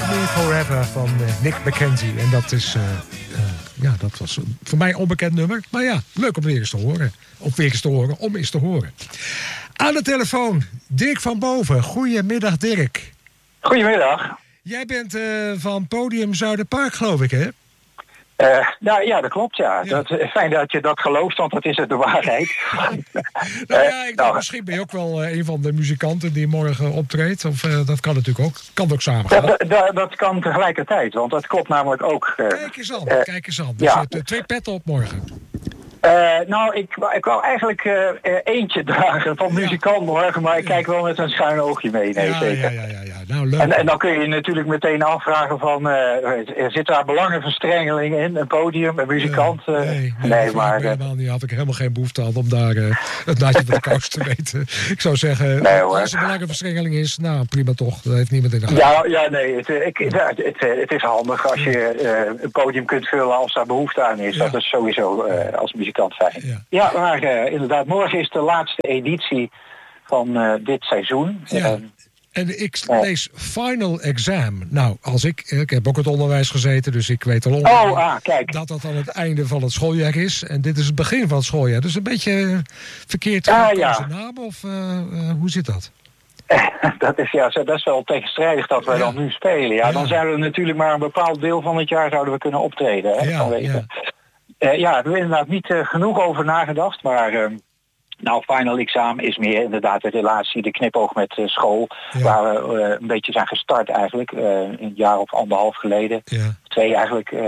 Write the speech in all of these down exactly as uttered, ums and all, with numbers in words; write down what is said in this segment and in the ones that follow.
Me Forever van uh, Nick McKenzie. En dat is, uh, uh, ja, dat was een, voor mij een onbekend nummer. Maar ja, leuk om weer eens te horen. Of weer eens te horen, om eens te horen. Aan de telefoon, Dirk van Boven. Goedemiddag, Dirk. Goedemiddag. Jij bent uh, van Podium Zuiderpark, geloof ik, hè? Uh, nou ja, dat klopt, ja. ja. Dat, fijn dat je dat gelooft, want dat is het de waarheid. nou ja, ik dacht, misschien ben je ook wel uh, een van de muzikanten die morgen optreedt. Of uh, dat kan natuurlijk ook. Kan ook samen gaan. Dat, dat, dat kan tegelijkertijd, want dat klopt namelijk ook. Uh, kijk eens aan, uh, kijk eens aan. Dus ja. je hebt uh, twee petten op morgen. Uh, nou, ik, ik wou eigenlijk uh, eentje dragen van muzikant ja. morgen, maar ik kijk wel met een schuin oogje mee. Nee, ja, zeker. Ja, ja, ja. Nou, leuk. En, en dan kun je je natuurlijk meteen afvragen van, uh, zit daar belangenverstrengeling in? Een podium, een muzikant? Uh, nee, nee, nee maar... helemaal niet. Had ik helemaal geen behoefte aan om daar uh, het naadje van de kous te weten. Ik zou zeggen, nee, als er belangenverstrengeling is, nou prima toch. Dat heeft niemand in de gaten. Ja, ja nee, het, ik, het, het, het is handig als je uh, een podium kunt vullen als daar behoefte aan is. Ja. Dat is sowieso uh, als muzikant fijn. Ja. Ja, maar uh, inderdaad, morgen is de laatste editie van uh, dit seizoen. Ja. Uh, en ik lees uh, Final Exam. Nou, als ik, ik heb ook het onderwijs gezeten, dus ik weet al ongeveer oh, ah, kijk. dat dat aan het einde van het schooljaar is. En dit is het begin van het schooljaar. Dus een beetje verkeerd ah, gekozen ja. naam, of uh, uh, hoe zit dat? dat, is, ja, dat is wel tegenstrijdig dat wij ja. dan nu spelen. Ja, ja. Dan zouden we natuurlijk maar een bepaald deel van het jaar zouden we kunnen optreden. Hè, ja, ja. Uh, ja, daar hebben we inderdaad niet uh, genoeg over nagedacht, maar uh, nou, Final Examen is meer inderdaad de relatie, de knipoog met uh, school, ja. waar we uh, een beetje zijn gestart eigenlijk, uh, een jaar of anderhalf geleden, ja. twee eigenlijk. Uh,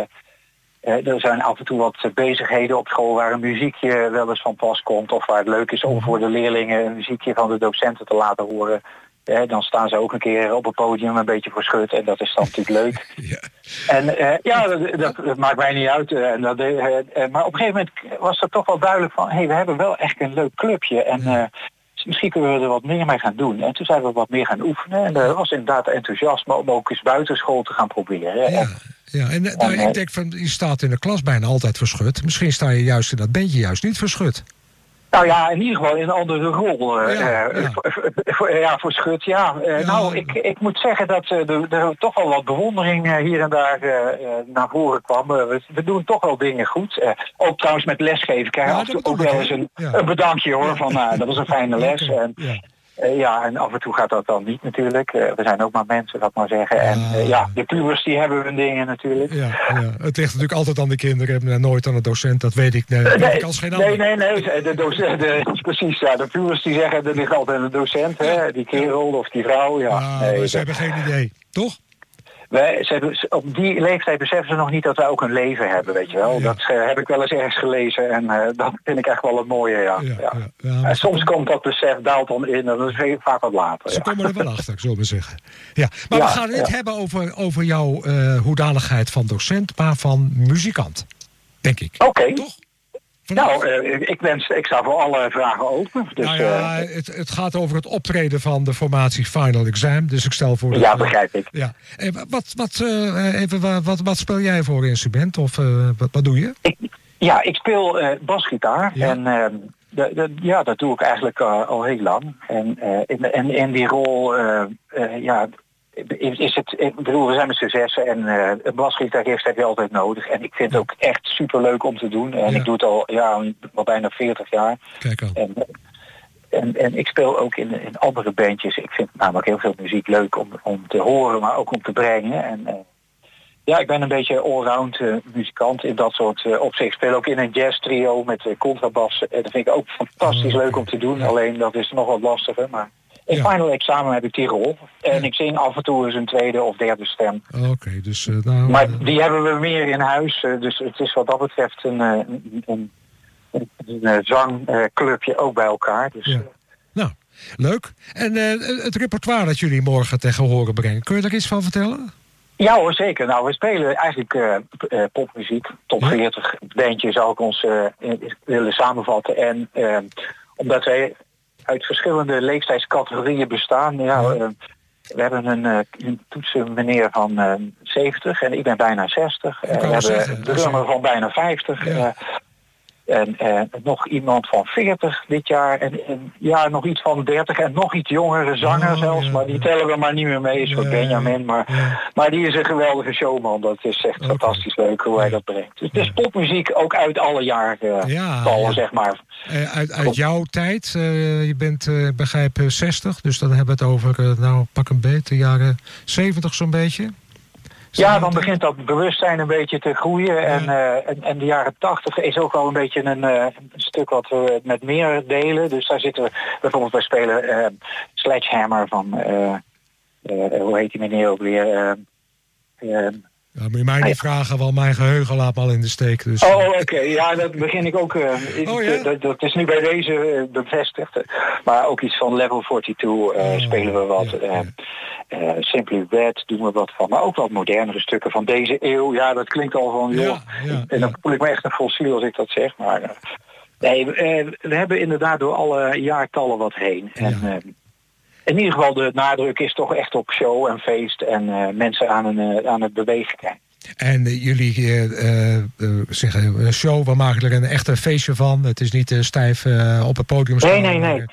uh, er zijn af en toe wat bezigheden op school waar een muziekje wel eens van pas komt, of waar het leuk is om voor de leerlingen een muziekje van de docenten te laten horen. Eh, dan staan ze ook een keer op het podium een beetje voor schut. En dat is dan natuurlijk leuk. Ja. En uh, ja, dat, dat, dat maakt mij niet uit. Uh, dat, uh, uh, maar op een gegeven moment was er toch wel duidelijk van, hé, hey, we hebben wel echt een leuk clubje. En uh, misschien kunnen we er wat meer mee gaan doen. En toen zijn we wat meer gaan oefenen. En er was inderdaad enthousiasme om ook eens buitenschool te gaan proberen. Ja. En, ja, en, en nou, ik denk van, je staat in de klas bijna altijd verschut. Misschien sta je juist in dat bandje juist niet verschut. Nou ja, in ieder geval in een andere rol. Uh, ja, uh, ja. Voor, voor, ja, voor schut, ja. Uh, ja. Nou, ik, ik moet zeggen dat uh, er, er toch wel wat bewondering uh, hier en daar uh, uh, naar voren kwam. Uh, we, we doen toch wel dingen goed. Uh, ook trouwens met lesgeven krijg je ja, ook wel eens een, ja. een bedankje hoor. Ja. Van, uh, dat was een fijne les. En, ja. Uh, ja, en af en toe gaat dat dan niet natuurlijk. Uh, we zijn ook maar mensen, laat maar zeggen. En uh, ja, de pubers die hebben hun dingen natuurlijk. Ja, ja. Het ligt natuurlijk altijd aan de kinderen en nooit aan de docent. Dat weet ik, nee, dat weet ik als geen ander. Nee, nee, nee. De docent, de, precies, ja. De pubers die zeggen, er ligt altijd een docent. Ja. Hè, die kerel of die vrouw. Ja, ja nee, ze dat... hebben geen idee, toch? Wij, ze hebben, op die leeftijd beseffen ze nog niet dat wij ook een leven hebben, weet je wel. Ja. Dat uh, heb ik wel eens ergens gelezen en uh, dat vind ik echt wel het mooie, ja. ja, ja. ja, ja en soms komt dat besef, daalt dan in en dat is vaak wat later. Ze ja. komen er wel achter, ik zou maar zeggen. Ja, maar ja, we gaan het niet ja. hebben over, over jouw uh, hoedanigheid van docent, maar van muzikant, denk ik. Oké. Okay. Toch? Nou, uh, ik, wens, ik sta voor alle vragen open. Dus, nou ja, uh, het, het gaat over het optreden van de formatie Final Exam. Dus ik stel voor... Dat, ja, begrijp ik. Ja. En wat, wat, uh, even, wat, wat speel jij voor een instrument? Of uh, wat, wat doe je? Ik, ja, ik speel uh, basgitaar. Ja. En uh, de, de, ja, dat doe ik eigenlijk uh, al heel lang. En uh, in, in, in die rol... Uh, uh, ja, Is, is het, ik bedoel, we zijn met z'n zessen en uh, een basgitarist heb je altijd nodig. En ik vind het ook echt superleuk om te doen. En ja. ik doe het al ja, al bijna veertig jaar. Kijk al. En, en, en ik speel ook in, in andere bandjes. Ik vind namelijk heel veel muziek leuk om, om te horen, maar ook om te brengen. En uh, ja, ik ben een beetje allround uh, muzikant in dat soort uh, opzicht. Ik speel ook in een jazz trio met uh, contrabas. Uh, dat vind ik ook fantastisch oh, okay. leuk om te doen. Ja. Alleen dat is nog wat lastiger, maar... In ja. Final Examen heb ik die rol. En ja. ik zing af en toe eens een tweede of derde stem. Oké, okay, dus... Uh, nou, maar uh, die hebben we meer in huis. Uh, dus het is wat dat betreft een, uh, een, een, een, een zangclubje uh, ook bij elkaar. Dus, ja. Nou, leuk. En uh, het repertoire dat jullie morgen tegen horen brengen, kun je daar iets van vertellen? Ja hoor, zeker. Nou, we spelen eigenlijk uh, uh, popmuziek. Top ja. veertig bandje zou ik ons uh, willen samenvatten. En uh, omdat wij... uit verschillende leeftijdscategorieën bestaan. Ja, uh, we hebben een, uh, een toetsen meneer van uh, zeventig en ik ben bijna zestig. Uh, we hebben een drummer van bijna vijftig. Ja. Uh, En uh, nog iemand van veertig dit jaar. En, en ja, nog iets van dertig. En nog iets jongere zanger oh, zelfs. Ja, maar die ja. tellen we maar niet meer mee. Een soort ja, Benjamin. Maar, ja. maar die is een geweldige showman. Dat is echt okay. fantastisch leuk hoe hij ja. dat brengt. Dus het is popmuziek ook uit alle jaartallen, ja, ja. zeg maar. Uh, uit, uit jouw tijd. Uh, je bent, uh, begrijp, zestig. Dus dan hebben we het over, uh, nou pak een beet, de jaren zeventig zo'n beetje. Ja, dan begint dat bewustzijn een beetje te groeien. Ja. En, uh, en, en de jaren tachtig is ook wel een beetje een, uh, een stuk wat we met meer delen. Dus daar zitten we bijvoorbeeld, wij spelen uh, Sledgehammer van, uh, uh, hoe heet die meneer ook weer? Uh, uh, Ja, moet je mij niet vragen, want mijn geheugen laat me al in de steek. Dus. Oh, oké. Okay. Ja, dat begin ik ook. Uh, oh, ja? dat, dat is nu bij deze uh, bevestigd. Maar ook iets van Level tweeënveertig uh, oh, spelen we wat. Ja, ja. Uh, uh, Simply Red doen we wat van. Maar ook wat modernere stukken van deze eeuw. Ja, dat klinkt al van, joh. Ja, ja, en dan ja. voel ik me echt een fossiel als ik dat zeg. Maar uh, nee, uh, we hebben inderdaad door alle jaartallen wat heen. En, ja. uh, in ieder geval de nadruk is toch echt op show en feest en uh, mensen aan, een, uh, aan het bewegen krijgen. En uh, jullie uh, uh, zeggen een show, we maken er een echte feestje van. Het is niet uh, stijf uh, op het podium staan. Nee, nee, nee.